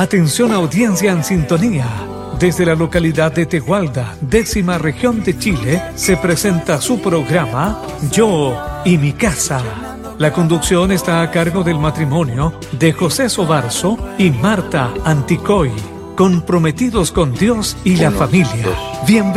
Atención, audiencia en sintonía. Desde la localidad de Tegualda, 10ª región de Chile, se presenta su programa Yo y mi casa. La conducción está a cargo del matrimonio de José Sobarzo y Marta Anticoy, comprometidos con Dios y la familia. Bienvenidos.